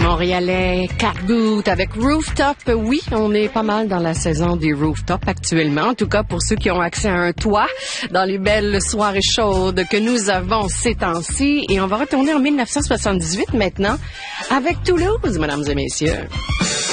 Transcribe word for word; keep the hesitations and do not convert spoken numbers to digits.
Montréalais, Cat Boot avec Rooftop. Oui, on est pas mal dans la saison des Rooftop actuellement. En tout cas, pour ceux qui ont accès à un toit dans les belles soirées chaudes que nous avons ces temps-ci. Et on va retourner en mille neuf cent soixante-dix-huit maintenant avec Toulouse, mesdames et messieurs.